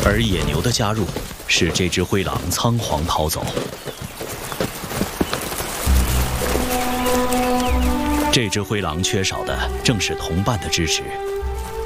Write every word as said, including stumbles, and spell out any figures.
而野牛的加入，使这只灰狼仓皇逃走。这只灰狼缺少的正是同伴的支持。